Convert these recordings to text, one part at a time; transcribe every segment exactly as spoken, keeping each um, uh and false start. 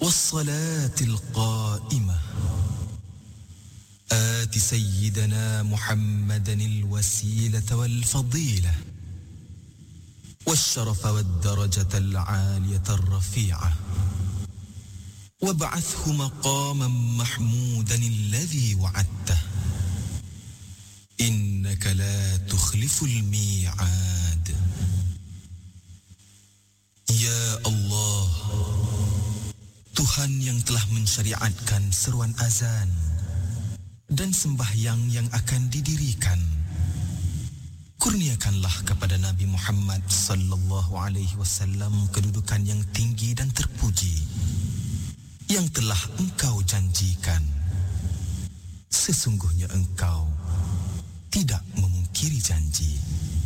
والصلاة القائمة آت سيدنا محمدا الوسيلة والفضيلة والشرف والدرجة العالية الرفيعة وابعثه مقاما محمودا الذي وعدته إنك لا تخلف الميعاد Ya Allah, Tuhan yang telah mensyariatkan seruan azan dan sembahyang yang akan didirikan, kurniakanlah kepada Nabi Muhammad sallallahu alaihi wasallam kedudukan yang tinggi dan terpuji yang telah engkau janjikan. Sesungguhnya engkau tidak memungkiri janji.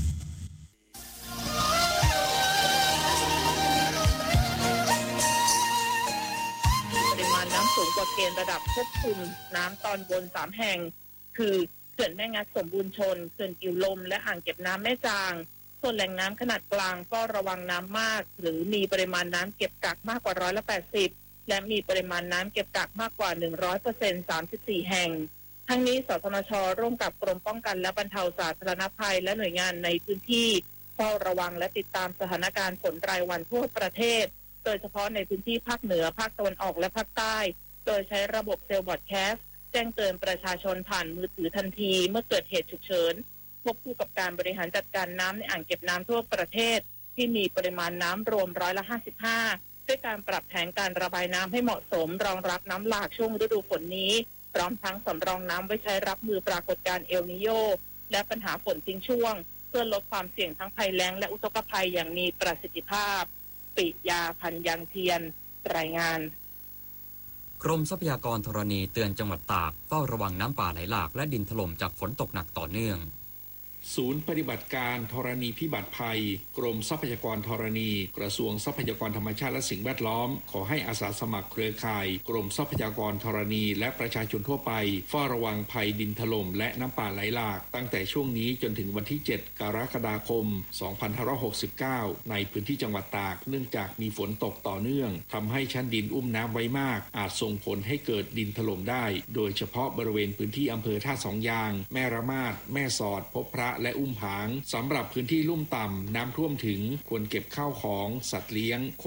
สูงกว่าเกณฑ์ระดับควบคุมน้ำตอนบนสามแห่งคือเขื่อนแม่งัดสมบูรณ์ชนเขื่อนกิวลมและอ่างเก็บน้ำแม่จางส่วนแหล่งน้ำขนาดกลางก็ระวังน้ำมากหรือมีปริมาณน้ำเก็บกักมากกว่าร้อยละแปดสิบและมีปริมาณน้ำเก็บกักมากกว่า หนึ่งร้อยเปอร์เซ็นต์ สามสิบสี่แห่งทั้งนี้สทมช.ร่วมกับกรมป้องกันและบรรเทาสาธารณภัยและหน่วยงานในพื้นที่เฝ้าระวังและติดตามสถานการณ์ฝนรายวันทั่วประเทศโดยเฉพาะในพื้นที่ภาคเหนือภาคตะวันออกและภาคใต้โดยใช้ระบบเซลล์บอดแคสต์แจ้งเตือนประชาชนผ่านมือถือทันทีเมื่อเกิดเหตุฉุกเฉินควบคู่กับการบริหารจัดการน้ำในอ่างเก็บน้ำทั่วประเทศที่มีปริมาณน้ำรวมร้อยละห้าสิบห้าด้วยการปรับแผนการระบายน้ำให้เหมาะสมรองรับน้ำหลากช่วงฤดูฝนนี้พร้อมทั้งสำรองน้ำไว้ใช้รับมือปรากฏการณ์เอลนีโญและปัญหาฝนทิ้งช่วงเพื่อลดความเสี่ยงทั้งภัยแล้งและอุทกภัยอย่างมีประสิทธิภาพปิยาพันธ์ยังเทียนรายงานกรมทรัพยากรธรณีเตือนจังหวัดตากเฝ้าระวังน้ำป่าไหลหลากและดินถล่มจากฝนตกหนักต่อเนื่องศูนย์ปฏิบัติการธรณีพิบัติภัยกรมทรัพยากรธรณีกระทรวงทรัพยากรธรรมชาติและสิ่งแวดล้อมขอให้อาสาสมัครเครือข่ายกรมทรัพยากรธรณีและประชาชนทั่วไปเฝ้าระวังภัยดินถล่มและน้ำป่าไหลหลากตั้งแต่ช่วงนี้จนถึงวันที่เจ็ดกรกฎาคมสองพันห้าร้อยหกสิบเก้าในพื้นที่จังหวัดตากเนื่องจากมีฝนตกต่อเนื่องทำให้ชั้นดินอุ้มน้ำไว้มากอาจส่งผลให้เกิดดินถล่มได้โดยเฉพาะบริเวณพื้นที่อำเภอท่าสองยางแม่ระมาดแม่สอดพบพระและอุ้มผางสำหรับพื้นที่ลุ่มต่ำน้ำท่วมถึงควรเก็บข้าวของสัตว์เลี้ยงค